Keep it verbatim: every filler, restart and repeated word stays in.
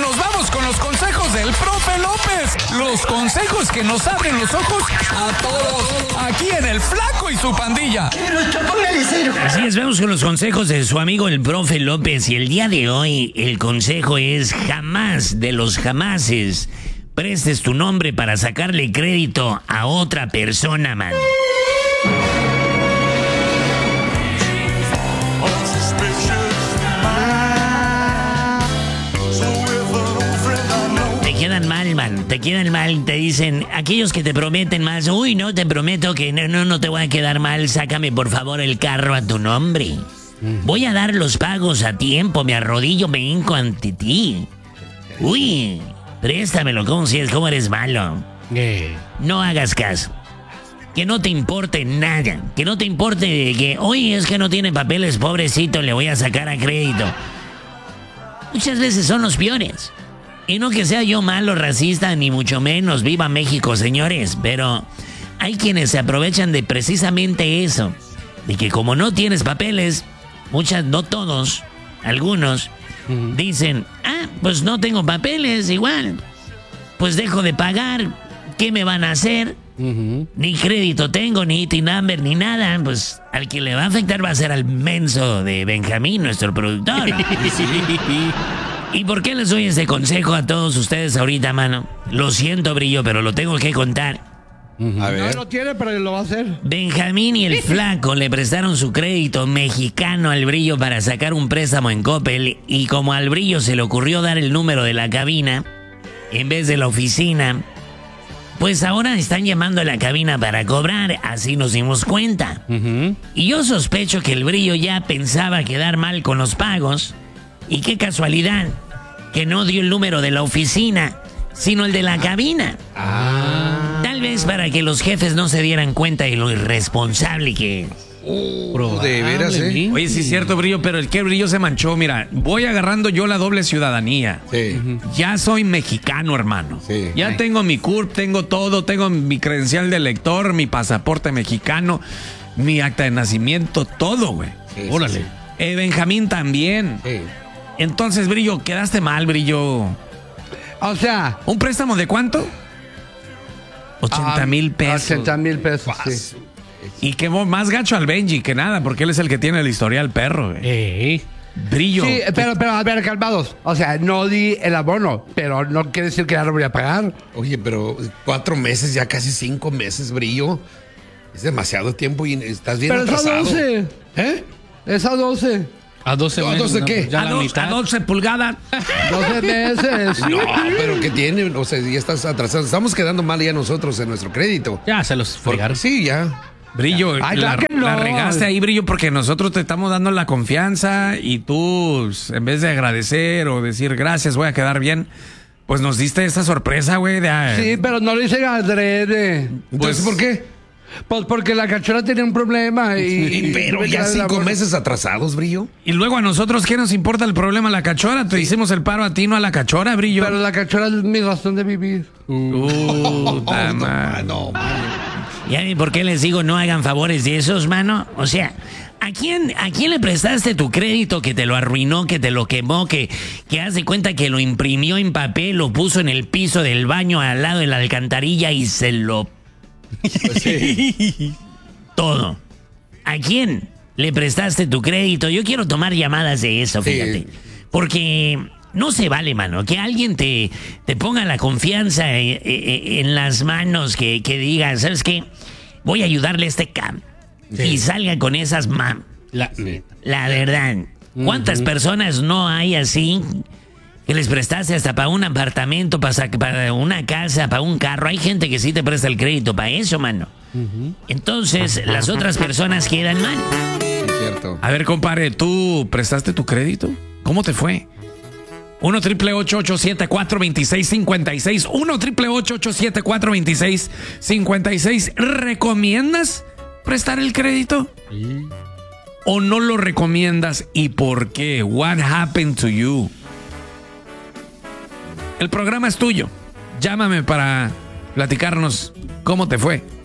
nos vamos con los consejos del profe López. Los consejos que nos abren los ojos a todos. Aquí en El Flaco y su pandilla. Así es, vamos con los consejos de su amigo el profe López. Y el día de hoy el consejo es: jamás de los jamases prestes tu nombre para sacarle crédito a otra persona, man. Te quedan mal, man, te quedan mal, te dicen, aquellos que te prometen más, uy, no, te prometo que no, no, no te voy a quedar mal, sácame por favor el carro a tu nombre. Voy a dar los pagos a tiempo, me arrodillo, me hinco ante ti. Uy, préstamelo, ¿cómo si es? ¿Cómo eres malo? No hagas caso. Que no te importe nada, que no te importe de que, oye, es que no tiene papeles, pobrecito, le voy a sacar a crédito. Muchas veces son los peores. Y no que sea yo malo, racista, ni mucho menos, viva México, señores, pero hay quienes se aprovechan de precisamente eso, de que como no tienes papeles, muchas, no todos, algunos, uh-huh. dicen, ah, pues no tengo papeles, igual, pues dejo de pagar, ¿qué me van a hacer? Uh-huh. Ni crédito tengo, ni I T I N number, ni nada, pues al que le va a afectar va a ser al menso de Benjamín, nuestro productor. ¿Y por qué les doy este consejo a todos ustedes ahorita, mano? Lo siento, Brillo, pero lo tengo que contar. Uh-huh. A ver. No lo tiene, pero lo va a hacer. Benjamín y el Flaco le prestaron su crédito mexicano al Brillo para sacar un préstamo en Coppel, y como al Brillo se le ocurrió dar el número de la cabina en vez de la oficina, pues ahora están llamando a la cabina para cobrar, así nos dimos cuenta. Uh-huh. Y yo sospecho que el Brillo ya pensaba quedar mal con los pagos, y qué casualidad que no dio el número de la oficina, sino el de la cabina. Ah. Tal vez para que los jefes no se dieran cuenta de lo irresponsable que es. Oh, de veras, ¿eh? Oye, sí es cierto, Brillo, pero el que Brillo se manchó. Mira, voy agarrando yo la doble ciudadanía. Sí. Ya soy mexicano, hermano. Sí. Ya Ay. tengo mi C U R P, tengo todo, tengo mi credencial de lector, mi pasaporte mexicano, mi acta de nacimiento, todo, güey. Sí, Órale. sí, sí. Eh, Benjamín también. Sí. Entonces, Brillo, quedaste mal, Brillo. O sea, ¿un préstamo de cuánto? ochenta mil pesos. ochenta mil pesos, sí. Y quemó más gacho al Benji que nada, porque él es el que tiene el historial perro, güey. Eh. Brillo. Sí, pero, pero, a ver, calmados. O sea, no di el abono, pero no quiere decir que ya lo voy a pagar. Oye, pero cuatro meses, ya casi cinco meses, Brillo. Es demasiado tiempo y estás bien pero atrasado. Pero es a doce. ¿Eh? Es a doce. ¿A doce no, meses? ¿A doce qué? No, a, dos, a doce pulgadas. doce meses. No, pero ¿qué tiene? O sea, ya estás atrasado. Estamos quedando mal ya nosotros en nuestro crédito. Ya se los fregaron. Sí, ya. Brillo, Ay, la, claro que no. la regaste ahí, Brillo, porque nosotros te estamos dando la confianza y tú, en vez de agradecer o decir gracias, voy a quedar bien, pues nos diste esa sorpresa, güey. De, Sí, pero no lo hice adrede. Entonces, ¿por qué? Pues porque la cachora tenía un problema y... y pero y, ya y, cinco meses atrasados, Brillo. Y luego a nosotros, ¿qué nos importa el problema? La cachora, te sí. hicimos el paro a ti, no a la cachora, Brillo. Pero la cachora es mi razón de vivir. Uh, no, no, no, ¿Ya ven por qué les digo no hagan favores de esos, mano? O sea, ¿a quién, ¿a quién le prestaste tu crédito que te lo arruinó, que te lo quemó, que, que haz de cuenta que lo imprimió en papel, lo puso en el piso del baño al lado de la alcantarilla y se lo... Pues sí. Todo. ¿A quién le prestaste tu crédito? Yo quiero tomar llamadas de eso, fíjate. Sí. Porque no se vale, mano, que alguien te, te ponga la confianza en, en las manos, que, que diga, ¿sabes qué? Voy a ayudarle a este cam. Sí. Y salga con esas mam. La, la verdad. ¿Cuántas uh-huh. personas no hay así que les prestaste hasta para un apartamento, para, para una casa, para un carro? Hay gente que sí te presta el crédito para eso, mano. Uh-huh. Entonces, las otras personas quedan mal. Es cierto. A ver, compadre, ¿tú prestaste tu crédito? ¿Cómo te fue? uno triple ocho ocho siete cuatro dos seis cinco seis. uno triple ocho ocho siete cuatro dos seis cinco seis. ¿Recomiendas prestar el crédito? Sí. ¿O no lo recomiendas y por qué? What happened to you? El programa es tuyo. Llámame para platicarnos cómo te fue.